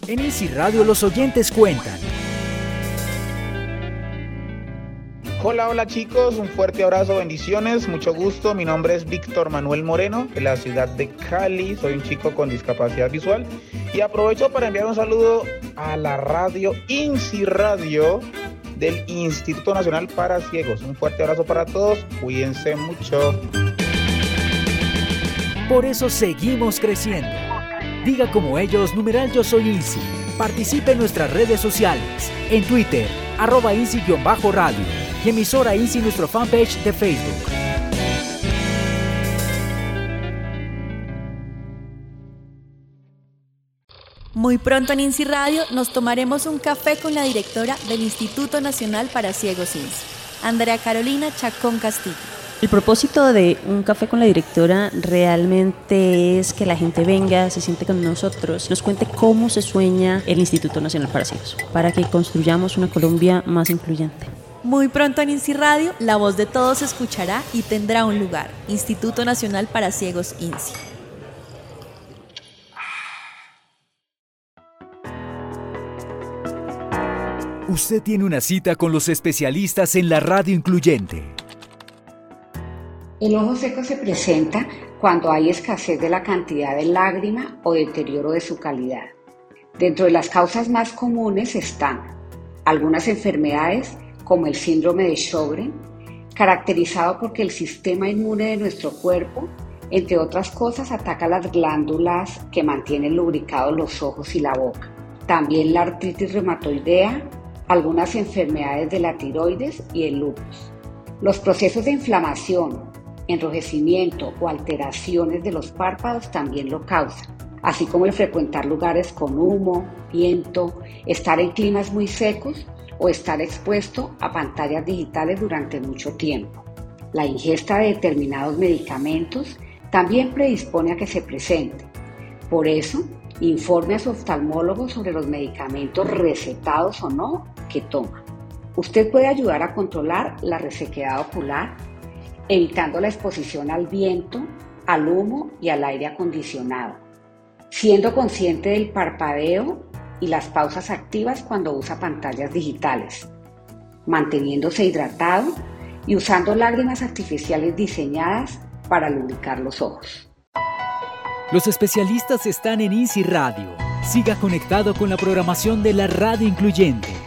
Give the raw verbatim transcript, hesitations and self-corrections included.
En INSI Radio los oyentes cuentan. Hola, hola chicos, un fuerte abrazo, bendiciones, mucho gusto. Mi nombre es Víctor Manuel Moreno, de la ciudad de Cali. Soy un chico con discapacidad visual y aprovecho para enviar un saludo a la radio INSI Radio del Instituto Nacional para Ciegos. Un fuerte abrazo para todos, cuídense mucho. Por eso seguimos creciendo. Diga como ellos, numeral Yo Soy INSI. Participe en nuestras redes sociales, en Twitter, arroba INSI-radio y emisora INSI nuestro fanpage de Facebook. Muy pronto en INSI Radio nos tomaremos un café con la directora del Instituto Nacional para Ciegos INSI, Andrea Carolina Chacón Castillo. El propósito de un café con la directora realmente es que la gente venga, se siente con nosotros, nos cuente cómo se sueña el Instituto Nacional para Ciegos, para que construyamos una Colombia más incluyente. Muy pronto en INSI Radio, la voz de todos se escuchará y tendrá un lugar. Instituto Nacional para Ciegos INSI. Usted tiene una cita con los especialistas en la radio incluyente. El ojo seco se presenta cuando hay escasez de la cantidad de lágrima o deterioro de su calidad. Dentro de las causas más comunes están algunas enfermedades como el síndrome de Sjögren, caracterizado porque el sistema inmune de nuestro cuerpo, entre otras cosas, ataca las glándulas que mantienen lubricados los ojos y la boca. También la artritis reumatoidea, algunas enfermedades de la tiroides y el lupus. Los procesos de inflamación, enrojecimiento o alteraciones de los párpados también lo causan, así como el frecuentar lugares con humo, viento, estar en climas muy secos o estar expuesto a pantallas digitales durante mucho tiempo. La ingesta de determinados medicamentos también predispone a que se presente. Por eso, informe a su oftalmólogo sobre los medicamentos recetados o no que toma. Usted puede ayudar a controlar la resequedad ocular, evitando la exposición al viento, al humo y al aire acondicionado, siendo consciente del parpadeo y las pausas activas cuando usa pantallas digitales, manteniéndose hidratado y usando lágrimas artificiales diseñadas para lubricar los ojos. Los especialistas están en INSI Radio. Siga conectado con la programación de la radio incluyente.